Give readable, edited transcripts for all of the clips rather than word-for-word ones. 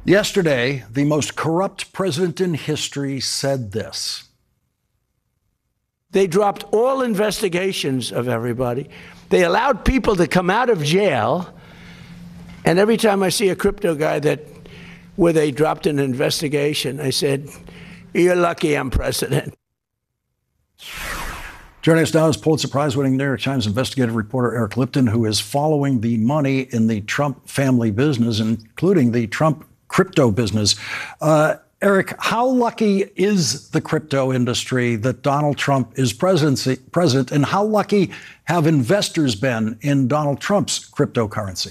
Yesterday, the most corrupt president in history said this. They dropped all investigations of everybody. They allowed people to come out of jail. And every time I see a crypto guy where they dropped an investigation, I said, "You're lucky I'm president." Joining us now is Pulitzer Prize-winning New York Times investigative reporter Eric Lipton, who is following the money in the Trump family business, including the Trump crypto business. Eric, how lucky is the crypto industry that Donald Trump is president, and how lucky have investors been in Donald Trump's cryptocurrency?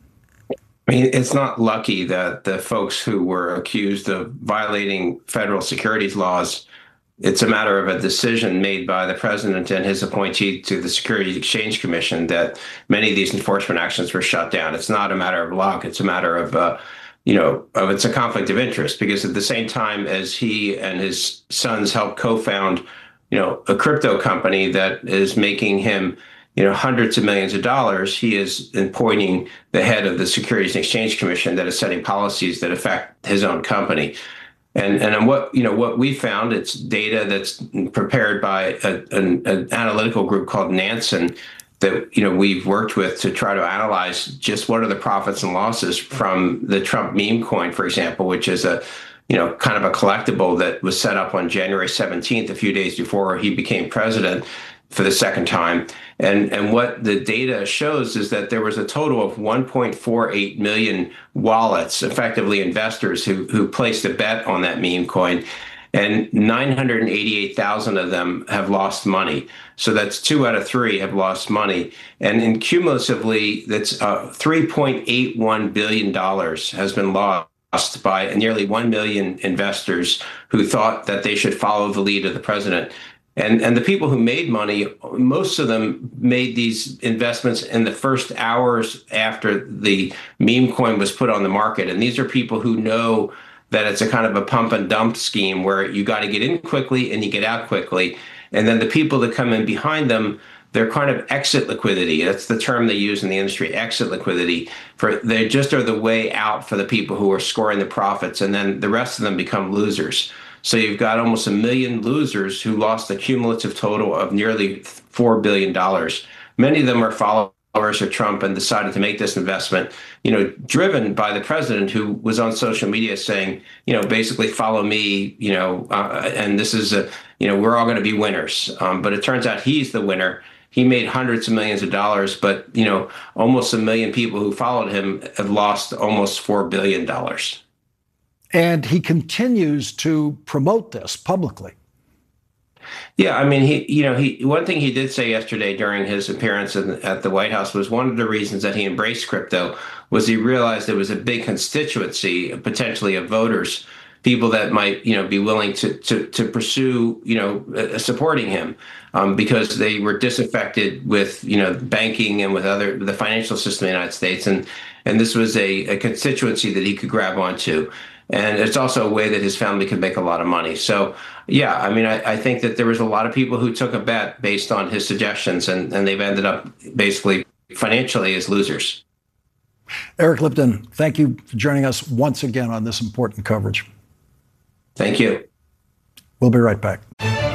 I mean, it's not lucky that the folks who were accused of violating federal securities laws, it's a matter of a decision made by the president and his appointee to the Securities Exchange Commission that many of these enforcement actions were shut down. It's not a matter of luck. It's a matter of it's a conflict of interest, because at the same time as he and his sons helped co-found, a crypto company that is making him, hundreds of millions of dollars, he is appointing the head of the Securities and Exchange Commission that is setting policies that affect his own company. And what we found, it's data that's prepared by an analytical group called Nansen that we've worked with to try to analyze just what are the profits and losses from the Trump meme coin, for example, which is a kind of a collectible that was set up on January 17th, a few days before he became president for the second time. And what the data shows is that there was a total of 1.48 million wallets, effectively investors who placed a bet on that meme coin. And 988,000 of them have lost money. So that's 2 out of 3 have lost money. And cumulatively, that's $3.81 billion has been lost by nearly 1 million investors who thought that they should follow the lead of the president. And the people who made money, most of them made these investments in the first hours after the meme coin was put on the market. And these are people who know that it's a kind of a pump and dump scheme where you got to get in quickly and you get out quickly. And then the people that come in behind them, they're kind of exit liquidity. That's the term they use in the industry, exit liquidity. They just are the way out for the people who are scoring the profits. And then the rest of them become losers. So you've got almost 1 million losers who lost a cumulative total of nearly $4 billion. Many of them are followers of Trump and decided to make this investment, driven by the president, who was on social media saying, basically follow me, and this is we're all going to be winners. But it turns out he's the winner. He made hundreds of millions of dollars, but, almost 1 million people who followed him have lost almost $4 billion. And he continues to promote this publicly. Yeah, I mean, he one thing he did say yesterday during his appearance at the White House was one of the reasons that he embraced crypto was he realized there was a big constituency, potentially, of voters, people that might, be willing to pursue, supporting him, because they were disaffected with, banking and with the financial system in the United States, and this was a constituency that he could grab onto. And it's also a way that his family could make a lot of money. So, yeah, I mean, I think that there was a lot of people who took a bet based on his suggestions, and they've ended up basically financially as losers. Eric Lipton, thank you for joining us once again on this important coverage. Thank you. We'll be right back.